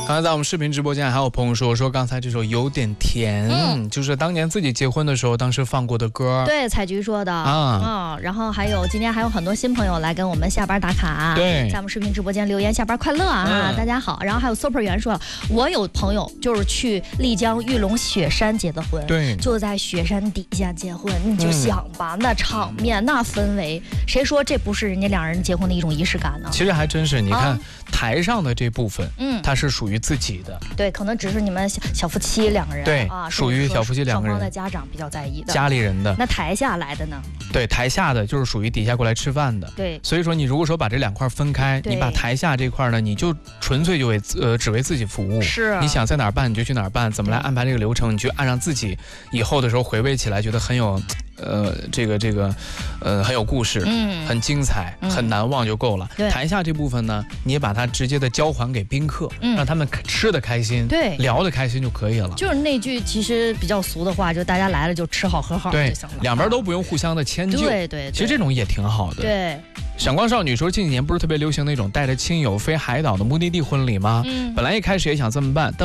刚才在我们视频直播间还有朋友说刚才这首有点甜，就是当年自己结婚的时候当时放过的歌。 对，彩菊说的然后还有今天还有很多新朋友来跟我们下班打卡， 对， 在我们视频直播间留言下班快乐啊，大家好。然后还有 Super 圆说，我有朋友就是去丽江玉龙雪山结的婚， 对， 就在雪山底下结婚，你就想吧，那场面那氛围，谁说这不是人家两人结婚的一种仪式感呢？ 其实还真是，你看台上的这部分，它是属于自己的， 对，可能只是你们小夫妻两个人， 对属于小夫妻两个人， 双方的家长比较在意的， 家里人的。 那台下来的呢？ 对，台下的就是属于底下过来吃饭的， 对。 所以说你如果说把这两块分开，你把台下这块呢，你就纯粹就只为自己服务， 是， 你想在哪儿办你就去哪儿办，怎么来安排这个流程，你就按照自己以后的时候回味起来觉得很有。很有故事，很精彩，很难忘就够了。台下这部分呢，你也把它直接的交还给宾客，让他们吃得开心， 对， 聊得开心就可以了。 就是那句其实比较俗的话，就大家来了就吃好喝好就行了， 两边都不用互相的迁就。 对， 其实这种也挺好的。 对。 闪光少女说近几年不是特别流行那种带着亲友飞海岛的目的地婚礼吗？本来一开始也想这么办，但